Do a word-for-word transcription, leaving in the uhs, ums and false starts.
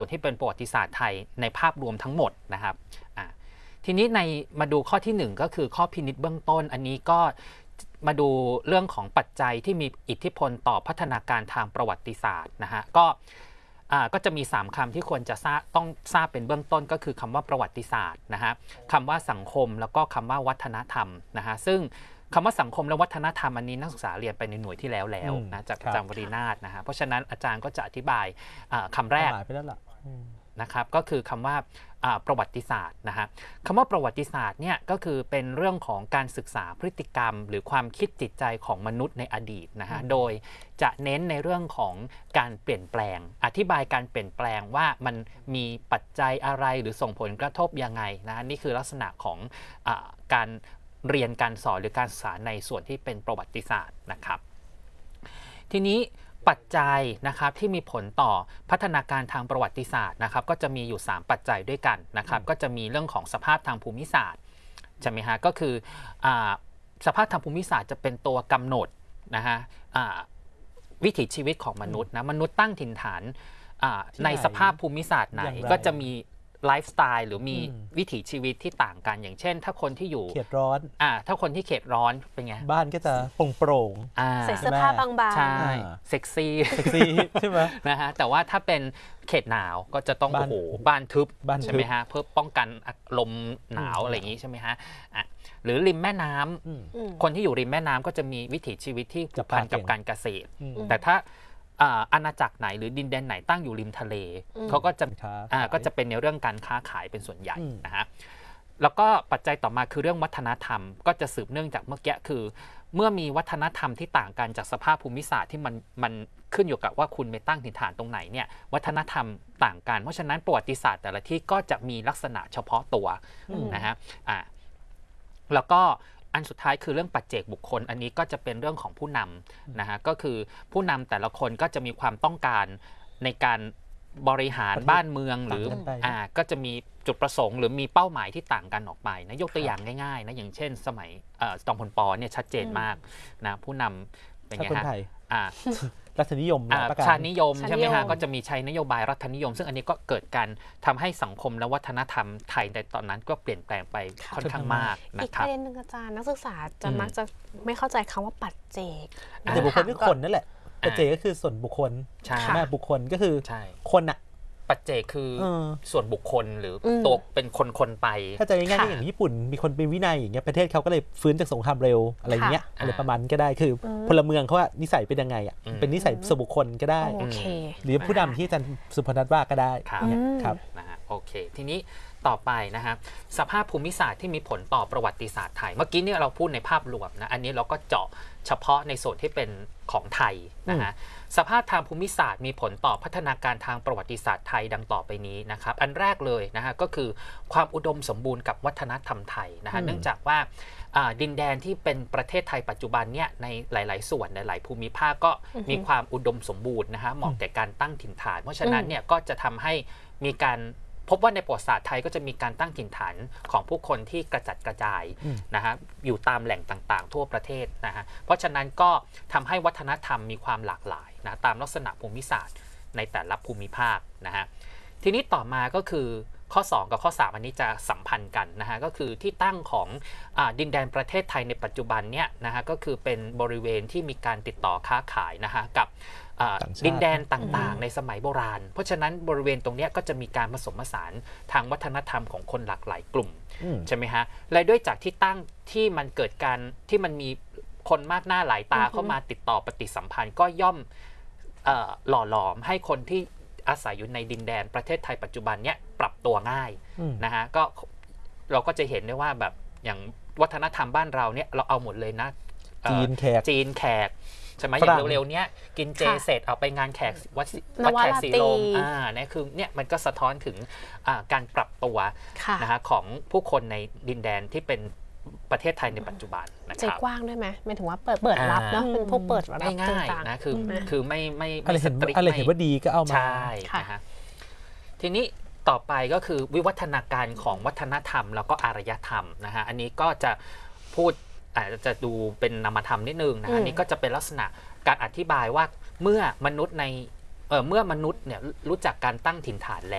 ส่วนที่เป็นประวัติศาสตร์ไทยในภาพรวมทั้งหมดนะครับอ่าทีนี้ในมาดูข้อที่หนึ่งก็คือข้อพินิจเบื้องต้นอันนี้ก็มาดูเรื่องของปัจจัยที่มีอิทธิพลต่อพัฒนาการทางประวัติศาสตร์นะฮะก็ก็จะมีสามคำที่ควรจะทราบต้องทราบเป็นเบื้องต้นก็คือคำว่าประวัติศาสตร์นะฮะคำว่าสังคมแล้วก็คำว่าวัฒนธรรมนะฮะซึ่งคำว่าสังคมและวัฒนธรรมอันนี้นักศึกษาเรียนไปในหน่วยที่แล้วแล้วนะจากอาจารย์วรีนาถนะฮะเพราะฉะนั้นอาจารย์ก็จะอธิบายคำแรกนะครับก็คือคำว่าประวัติศาสตร์นะฮะคำว่าประวัติศาสตร์เนี่ยก็คือเป็นเรื่องของการศึกษาพฤติกรรมหรือความคิดจิตใจของมนุษย์ในอดีตนะฮะโดยจะเน้นในเรื่องของการเปลี่ยนแปลงอธิบายการเปลี่ยนแปลงว่ามันมีปัจจัยอะไรหรือส่งผลกระทบยังไงนะนี่คือลักษณะของอ่าการเรียนการสอนหรือการศึกษาในส่วนที่เป็นประวัติศาสตร์นะครับทีนี้ปัจจัยนะครับที่มีผลต่อพัฒนาการทางประวัติศาสตร์นะครับก็จะมีอยู่สามปัจจัยด้วยกันนะครับก็จะมีเรื่องของสภาพทางภูมิศาสตร์ใช่ไหมฮะก็คือสภาพทางภูมิศาสตร์จะเป็นตัวกำหนดนะฮะวิถีชีวิตของมนุษย์นะมนุษย์ตั้งถิ่นฐานในสภาพภูมิศาสตร์ไหนก็จะมีไลฟ์สไตล์หรือมีวิถีชีวิตที่ต่างกันอย่างเช่นถ้าคนที่อยู่เขตร้อนอ่าถ้าคนที่เขตร้อนเป็นไงบ้านก็จะโปร่งโปร่งใส่เสื้อผ้าบางๆใช่เซ็กซี่เซ็กซี่ใช่ไหมนะฮะแต่ว่าถ้าเป็นเขตหนาวก็จะต้องโอ้โหบ้านทึบใช่ไหมฮะเพื่อป้องกันลมหนาวอะไรอย่างนี้ใช่ไหมฮะอ่ะหรือริมแม่น้ำคนที่อยู่ริมแม่น้ำก็จะมีวิถีชีวิตที่ผูกพันกับการเกษตรแต่ถ้าอาณาจักรไหนหรือดินแดนไหนตั้งอยู่ริมทะเลเขาก็จะก็จะเป็นในเรื่องการค้าขายเป็นส่วนใหญ่นะฮะแล้วก็ปัจจัยต่อมาคือเรื่องวัฒนธรรมก็จะสืบเนื่องจากเมื่อกี้คือเมื่อมีวัฒนธรรมที่ต่างกันจากสภาพภูมิศาสตร์ที่มันมันขึ้นอยู่กับว่าคุณไปตั้งถิ่นฐานตรงไหนเนี่ยวัฒนธรรมต่างกันเพราะฉะนั้นประวัติศาสตร์แต่ละที่ก็จะมีลักษณะเฉพาะตัวนะฮะอ่าแล้วก็อันสุดท้ายคือเรื่องปัจเจกบุคคลอันนี้ก็จะเป็นเรื่องของผู้นำนะฮะก็คือผู้นำแต่ละคนก็จะมีความต้องการในการบริหารบ้านเมืองหรืออ่าก็จะมีจุดประสงค์หรือมีเป้าหมายที่ต่างกันออกไปนะยกตัวอย่างง่ายๆนะอย่างเช่นสมัยจอมพลป.เนี่ยชัดเจนมากนะผู้นำเป็นไงฮะอ่ารัฐนิยมชาตินิยมใช่ไหมฮะก็จะมีใช้นโยบายรัฐนิยมซึ่งอันนี้ก็เกิดการทำให้สังคมและวัฒนธรรมไทยในตอนนั้นก็เปลี่ยนแปลงไปค่อนข้างมากนะครับอีกประเด็นหนึ่งอาจารย์นักศึกษาจะมักจะไม่เข้าใจคำว่าปัจเจกแต่บุคคลคือคนนั่นแหละปัจเจกก็คือส่วนบุคคลใช่ไหมบุคคลก็คือคนอะปัจเจกคือส่วนบุคคลหรือตัวเป็นคนคนไปถ้าจะง่ายๆอย่างญี่ปุ่นมีคนเป็นวินัยอย่างเงี้ยประเทศเขาก็เลยฟื้นจากสงครามเร็วอะไรเงี้ยอะไรประมาณก็ได้คือพลเมืองเขาว่านิสัยเป็นยังไงอ่ะเป็นนิสัยส่วนบุคคลก็ได้หรือผู้นำที่อาจารย์สุพนัทว่าก็ได้ครับนะฮะโอเคทีนี้ต่อไปนะฮะสภาพภูมิศาสตร์ที่มีผลต่อประวัติศาสตร์ไทยเมื่อกี้เนี่ยเราพูดในภาพรวมนะอันนี้เราก็เจาะเฉพาะในส่วนที่เป็นของไทยนะฮะสภาพทางภูมิศาสตร์มีผลต่อพัฒนาการทางประวัติศาสตร์ไทยดังต่อไปนี้นะครับอันแรกเลยนะฮะก็คือความอุดมสมบูรณ์กับวัฒนธรรมไทยนะฮะเนื่องจากว่าดินแดนที่เป็นประเทศไทยปัจจุบันเนี่ยในหลายๆส่วนในหลายภูมิภาคก็มีความอุดมสมบูรณ์นะฮะเหมาะแก่การตั้งถิ่นฐานเพราะฉะนั้นเนี่ยก็จะทำให้มีการพบว่าในประวัติศาสตร์ไทยก็จะมีการตั้งถิ่นฐานของผู้คนที่กระจัดกระจายนะฮะอยู่ตามแหล่งต่างๆทั่วประเทศนะฮะเพราะฉะนั้นก็ทำให้วัฒนธรรมมีความหลากหลายนะตามลักษณะภูมิศาสตร์ในแต่ละภูมิภาคนะฮะทีนี้ต่อมาก็คือข้อสองกับข้อสามอันนี้จะสัมพันธ์กันนะฮะก็คือที่ตั้งของอ่าดินแดนประเทศไทยในปัจจุบันเนี่ยนะฮะก็คือเป็นบริเวณที่มีการติดต่อค้าขายนะฮะกับดินแดนต่างๆในสมัยโบราณเพราะฉะนั้นบริเวณตรงนี้ก็จะมีการผสมผสานทางวัฒนธรรมของคนหลากหลายกลุ่มใช่ไหมฮะและด้วยจากที่ตั้งที่มันเกิดการที่มันมีคนมากหน้าหลายตาเข้ามาติดต่อปฏิสัมพันธ์ก็ย่อมหล่อหลอมให้คนที่อาศัยอยู่ในดินแดนประเทศไทยปัจจุบันเนี้ยปรับตัวง่ายนะฮะก็เราก็จะเห็นได้ว่าแบบอย่างวัฒนธรรมบ้านเราเนี่ยเราเอาหมดเลยนะจีนแขกจีนแขกใช่ไหมอย่างเร็วๆเนี้ยกินเจเสร็จเอาไปงานแขกวัดวัดแขกศรีลมอ่าเนี่ยคือเนี่ยมันก็สะท้อนถึงการปรับตัวนะฮะของผู้คนในดินแดนที่เป็นประเทศไทยในปัจจุบันนะครับใจกว้างด้วยไหมหมายถึงว่าเปิดเปิดรับเนาะเป็นพวกเปิดรับง่ายๆนะคือคือไม่ไม่อะไรเห็นอะไรเห็นว่าดีก็เอามาใช่นะฮะทีนี้ต่อไปก็คือวิวัฒนาการของวัฒนธรรมแล้วก็อารยธรรมนะฮะอันนี้ก็จะพูดอาจจะดูเป็นนามธรรมนิดนึงนะฮะนี่ก็จะเป็นลักษณะการอธิบายว่าเมื่อมนุษย์ในเอ่อเมื่อมนุษย์เนี่ยรู้จักการตั้งถิ่นฐานแล้ว